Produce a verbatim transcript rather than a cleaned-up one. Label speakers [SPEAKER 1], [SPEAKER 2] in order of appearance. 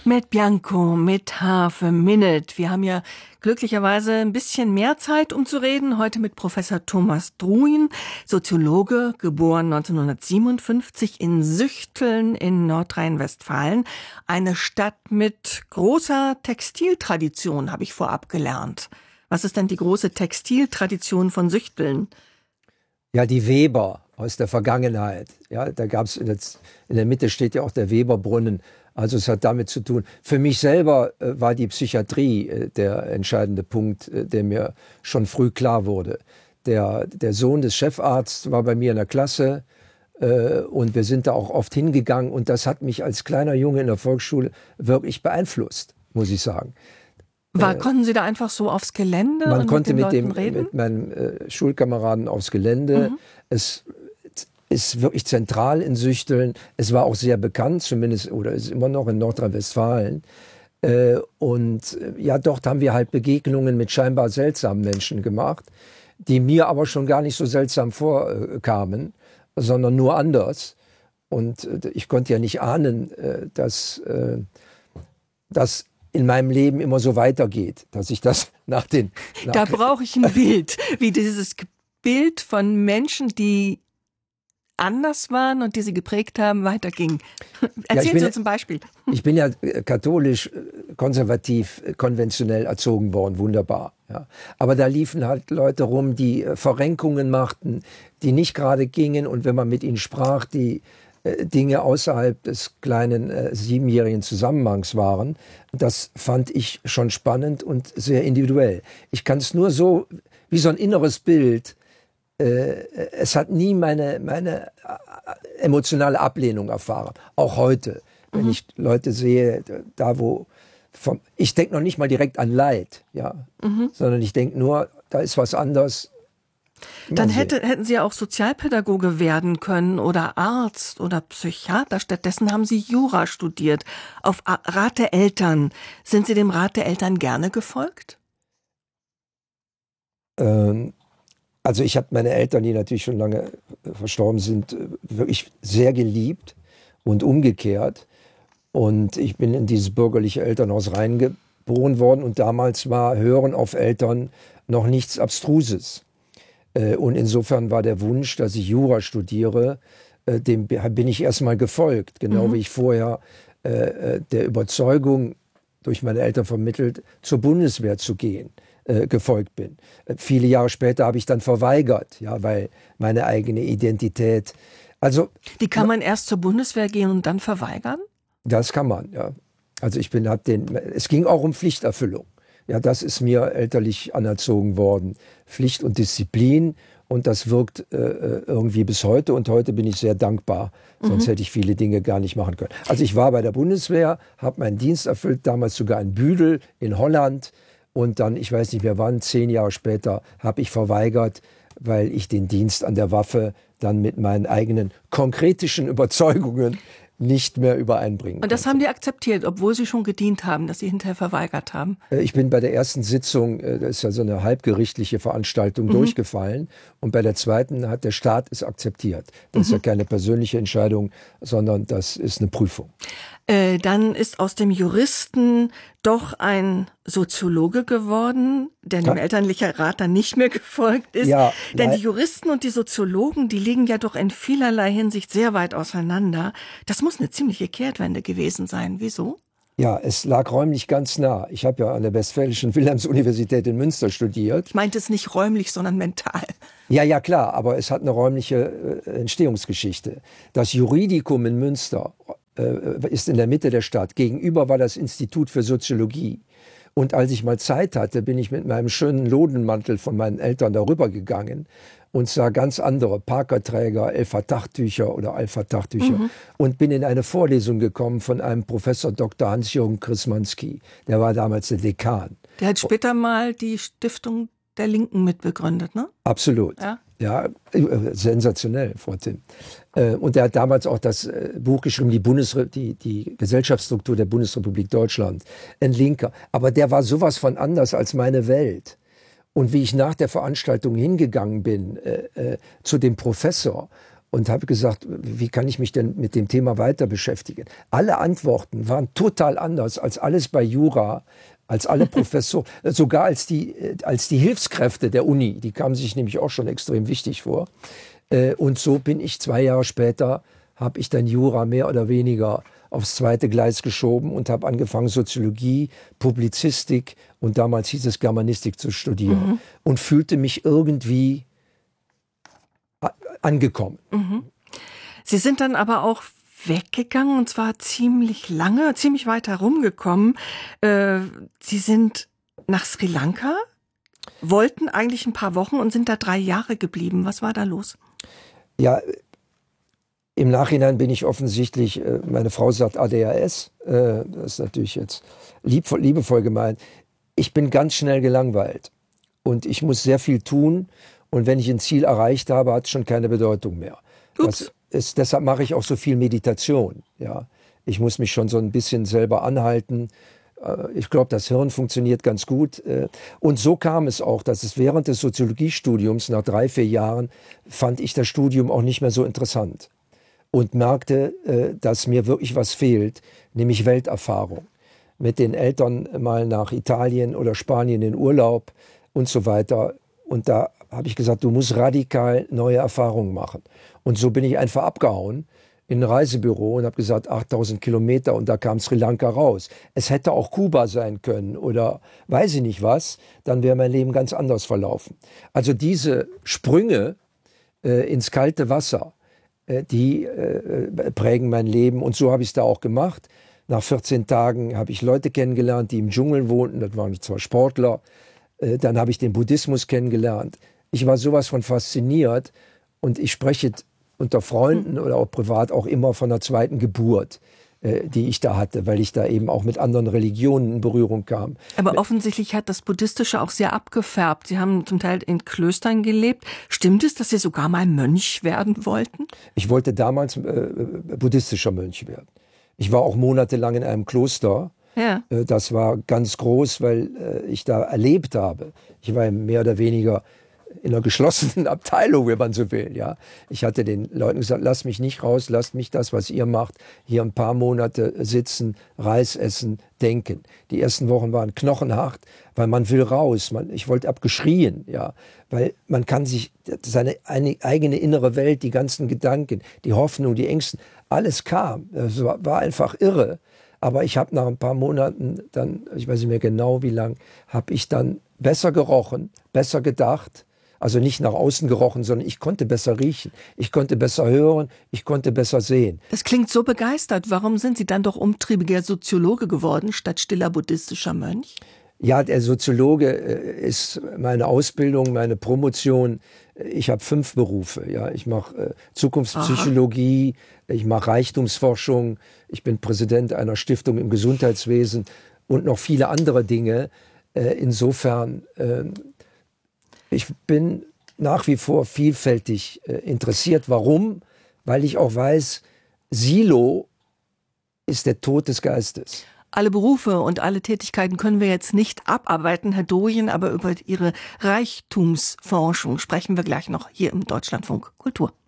[SPEAKER 1] Mit Bianco, mit Harfe, Minute. Wir haben ja glücklicherweise ein bisschen mehr Zeit, um zu reden. Heute mit Professor Thomas Druin, Soziologe, geboren neunzehnhundertsiebenundfünfzig in Süchteln in Nordrhein-Westfalen. Eine Stadt mit großer Textiltradition, habe ich vorab gelernt. Was ist denn die große Textiltradition von Süchteln?
[SPEAKER 2] Ja, die Weber aus der Vergangenheit. Ja, da gab's in der, in der Mitte steht ja auch der Weberbrunnen. Also es hat damit zu tun. Für mich selber äh, war die Psychiatrie äh, der entscheidende Punkt, äh, der mir schon früh klar wurde. Der, der Sohn des Chefarztes war bei mir in der Klasse äh, und wir sind da auch oft hingegangen. Und das hat mich als kleiner Junge in der Volksschule wirklich beeinflusst, muss ich sagen.
[SPEAKER 1] War, äh, konnten Sie da einfach so aufs Gelände
[SPEAKER 2] man
[SPEAKER 1] und
[SPEAKER 2] konnte
[SPEAKER 1] mit, den
[SPEAKER 2] mit,
[SPEAKER 1] Leuten
[SPEAKER 2] dem,
[SPEAKER 1] reden?
[SPEAKER 2] mit meinen äh, Schulkameraden aufs Gelände. Mhm. Es ist wirklich zentral in Süchteln. Es war auch sehr bekannt, zumindest, oder ist immer noch in Nordrhein-Westfalen. Äh, und äh, ja, dort haben wir halt Begegnungen mit scheinbar seltsamen Menschen gemacht, die mir aber schon gar nicht so seltsam vorkamen, sondern nur anders. Und äh, ich konnte ja nicht ahnen, äh, dass äh, das in meinem Leben immer so weitergeht, dass ich das nach den... Nach
[SPEAKER 1] da brauche ich ein Bild, wie dieses Bild von Menschen, die anders waren und die sie geprägt haben, weiterging. Erzählen
[SPEAKER 2] ja,
[SPEAKER 1] Sie zum Beispiel.
[SPEAKER 2] Ich bin ja katholisch, konservativ, konventionell erzogen worden, wunderbar. Ja. Aber da liefen halt Leute rum, die Verrenkungen machten, die nicht gerade gingen. Und wenn man mit ihnen sprach, die äh, Dinge außerhalb des kleinen äh, siebenjährigen Zusammenhangs waren, das fand ich schon spannend und sehr individuell. Ich kann es nur so, wie so ein inneres Bild, es hat nie meine, meine emotionale Ablehnung erfahren. Auch heute, wenn mhm. ich Leute sehe, da wo, vom, ich denke noch nicht mal direkt an Leid, ja, mhm. sondern ich denke nur, da ist was anders.
[SPEAKER 1] Dann hätte, hätten Sie ja auch Sozialpädagoge werden können oder Arzt oder Psychiater. Stattdessen haben Sie Jura studiert. Auf Rat der Eltern. Sind Sie dem Rat der Eltern gerne gefolgt?
[SPEAKER 2] Ähm, Also ich habe meine Eltern, die natürlich schon lange verstorben sind, wirklich sehr geliebt und umgekehrt. Und ich bin in dieses bürgerliche Elternhaus reingeboren worden und damals war Hören auf Eltern noch nichts Abstruses. Und insofern war der Wunsch, dass ich Jura studiere, dem bin ich erstmal gefolgt, genau mhm. wie ich vorher der Überzeugung durch meine Eltern vermittelt, zur Bundeswehr zu gehen. Äh, gefolgt bin. Äh, viele Jahre später habe ich dann verweigert, ja, weil meine eigene Identität, also...
[SPEAKER 1] Die kann man erst zur Bundeswehr gehen und dann verweigern?
[SPEAKER 2] Das kann man, ja. Also ich bin, hab den, es ging auch um Pflichterfüllung. Ja, das ist mir elterlich anerzogen worden. Pflicht und Disziplin und das wirkt äh, irgendwie bis heute und heute bin ich sehr dankbar. Sonst mhm. hätte ich viele Dinge gar nicht machen können. Also ich war bei der Bundeswehr, habe meinen Dienst erfüllt, damals sogar in Büdel in Holland. Und dann, ich weiß nicht mehr wann, zehn Jahre später, habe ich verweigert, weil ich den Dienst an der Waffe dann mit meinen eigenen konkretischen Überzeugungen nicht mehr übereinbringen konnte.
[SPEAKER 1] Und das haben die akzeptiert, obwohl sie schon gedient haben, dass sie hinterher verweigert haben?
[SPEAKER 2] Ich bin bei der ersten Sitzung, das ist ja so eine halbgerichtliche Veranstaltung, mhm. durchgefallen. Und bei der zweiten hat der Staat es akzeptiert. Das mhm. ist ja keine persönliche Entscheidung, sondern das ist eine Prüfung.
[SPEAKER 1] Äh, dann ist aus dem Juristen doch ein Soziologe geworden, der dem ja. elterlichen Rat dann nicht mehr gefolgt ist. Ja, Denn nein. die Juristen und die Soziologen, die liegen ja doch in vielerlei Hinsicht sehr weit auseinander. Das muss eine ziemliche Kehrtwende gewesen sein. Wieso?
[SPEAKER 2] Ja, es lag räumlich ganz nah. Ich habe ja an der Westfälischen Wilhelms-Universität in Münster studiert.
[SPEAKER 1] Ich meinte es nicht räumlich, sondern mental.
[SPEAKER 2] Ja, ja, klar, aber es hat eine räumliche äh, Entstehungsgeschichte. Das Juridikum in Münster äh, ist in der Mitte der Stadt. Gegenüber war das Institut für Soziologie. Und als ich mal Zeit hatte, bin ich mit meinem schönen Lodenmantel von meinen Eltern darüber gegangen und sah ganz andere Parkerträger, El-Fatah-Tücher oder Al-Fatah-Tücher mhm. und bin in eine Vorlesung gekommen von einem Professor Doktor Hans-Jürgen Krismanski. Der war damals der Dekan.
[SPEAKER 1] Der hat später mal die Stiftung der Linken mitbegründet, ne?
[SPEAKER 2] Absolut. Ja, ja sensationell, Frau Timm. Und er hat damals auch das Buch geschrieben, die, Bundesre- die, die Gesellschaftsstruktur der Bundesrepublik Deutschland. Ein Linker. Aber der war sowas von anders als meine Welt. Und wie ich nach der Veranstaltung hingegangen bin äh, äh, zu dem Professor und habe gesagt, wie kann ich mich denn mit dem Thema weiter beschäftigen? Alle Antworten waren total anders als alles bei Jura, als alle Professoren, sogar als die, als die Hilfskräfte der Uni, die kamen sich nämlich auch schon extrem wichtig vor. Und so bin ich zwei Jahre später, habe ich dann Jura mehr oder weniger aufs zweite Gleis geschoben und habe angefangen, Soziologie, Publizistik und damals hieß es Germanistik zu studieren mhm. und fühlte mich irgendwie angekommen.
[SPEAKER 1] Mhm. Sie sind dann aber auch weggegangen und zwar ziemlich lange, ziemlich weit herumgekommen. Äh, Sie sind nach Sri Lanka, wollten eigentlich ein paar Wochen und sind da drei Jahre geblieben. Was war da los?
[SPEAKER 2] Ja, im Nachhinein bin ich offensichtlich, äh, meine Frau sagt A D H S, äh, das ist natürlich jetzt lieb, liebevoll gemeint. Ich bin ganz schnell gelangweilt und ich muss sehr viel tun. Und wenn ich ein Ziel erreicht habe, hat es schon keine Bedeutung mehr. Das ist, deshalb mache ich auch so viel Meditation. Ja. Ich muss mich schon so ein bisschen selber anhalten. Ich glaube, das Hirn funktioniert ganz gut. Und so kam es auch, dass es während des Soziologiestudiums, nach drei, vier Jahren, fand ich das Studium auch nicht mehr so interessant. Und merkte, dass mir wirklich was fehlt, nämlich Welterfahrung. Mit den Eltern mal nach Italien oder Spanien in Urlaub und so weiter. Und da habe ich gesagt, du musst radikal neue Erfahrungen machen. Und so bin ich einfach abgehauen in ein Reisebüro und habe gesagt, achttausend Kilometer und da kam Sri Lanka raus. Es hätte auch Kuba sein können oder weiß ich nicht was, dann wäre mein Leben ganz anders verlaufen. Also diese Sprünge äh, ins kalte Wasser, äh, die äh, prägen mein Leben und so habe ich es da auch gemacht. Nach vierzehn Tagen habe ich Leute kennengelernt, die im Dschungel wohnten, das waren zwar Sportler, äh, dann habe ich den Buddhismus kennengelernt. Ich war sowas von fasziniert und ich spreche unter Freunden oder auch privat auch immer von einer zweiten Geburt, äh, die ich da hatte, weil ich da eben auch mit anderen Religionen in Berührung kam.
[SPEAKER 1] Aber offensichtlich hat das Buddhistische auch sehr abgefärbt. Sie haben zum Teil in Klöstern gelebt. Stimmt es, dass Sie sogar mal Mönch werden wollten?
[SPEAKER 2] Ich wollte damals äh, buddhistischer Mönch werden. Ich war auch monatelang in einem Kloster. Ja. Äh, das war ganz groß, weil äh, ich da erlebt habe. Ich war mehr oder weniger in einer geschlossenen Abteilung, wenn man so will. Ja. Ich hatte den Leuten gesagt, lasst mich nicht raus, lasst mich das, was ihr macht, hier ein paar Monate sitzen, Reis essen, denken. Die ersten Wochen waren knochenhart, weil man will raus. Man, ich wollte abgeschrien, ja, weil man kann sich seine eine, eigene innere Welt, die ganzen Gedanken, die Hoffnung, die Ängste, alles kam. Es war, war einfach irre. Aber ich habe nach ein paar Monaten dann, ich weiß nicht mehr genau wie lang, habe ich dann besser gerochen, besser gedacht. Also nicht nach außen gerochen, sondern ich konnte besser riechen, ich konnte besser hören, ich konnte besser sehen.
[SPEAKER 1] Das klingt so begeistert. Warum sind Sie dann doch umtriebiger Soziologe geworden, statt stiller buddhistischer Mönch?
[SPEAKER 2] Ja, der Soziologe ist meine Ausbildung, meine Promotion. Ich habe fünf Berufe. Ja, ich mache Zukunftspsychologie, Aha. ich mache Reichtumsforschung, ich bin Präsident einer Stiftung im Gesundheitswesen und noch viele andere Dinge. Insofern ich bin nach wie vor vielfältig äh, interessiert. Warum? Weil ich auch weiß, Silo ist der Tod des Geistes.
[SPEAKER 1] Alle Berufe und alle Tätigkeiten können wir jetzt nicht abarbeiten, Herr Doyen, aber über Ihre Reichtumsforschung sprechen wir gleich noch hier im Deutschlandfunk Kultur.